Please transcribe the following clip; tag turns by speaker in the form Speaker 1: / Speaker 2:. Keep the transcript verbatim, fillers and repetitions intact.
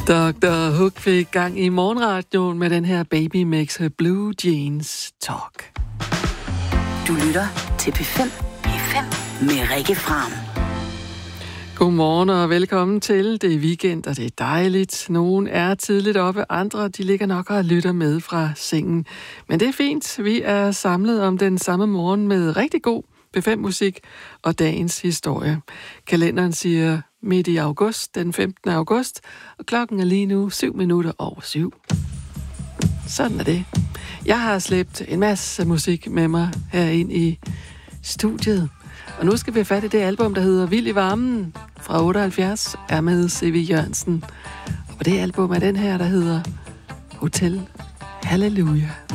Speaker 1: doktor Hook fik gang i morgenradioen med den her Baby Makes Her Blue Jeans Talk.
Speaker 2: Du lytter til P fem. P fem med Rikke Fram.
Speaker 1: Godmorgen og velkommen til. Det er weekend, og det er dejligt. Nogle er tidligt oppe, andre de ligger nok og lytter med fra sengen. Men det er fint. Vi er samlet om den samme morgen med rigtig god P fem musik og dagens historie. Kalenderen siger midt i august, den femtende august, og klokken er lige nu syv minutter over syv. Sådan er det. Jeg har slæbt en masse musik med mig her ind i studiet. Og nu skal vi have fat i det album, der hedder Vild i varmen fra otteoghalvfjerds, er med C V Jørgensen. Og det album er den her, der hedder Hotel Halleluja.